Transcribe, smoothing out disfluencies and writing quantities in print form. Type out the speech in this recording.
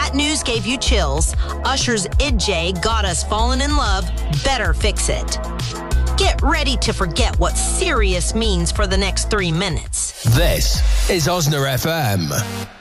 that news gave you chills, Usher's IJ got us falling in love, better fix it. Get ready to forget what serious means for the next 3 minutes. This is Osna FM.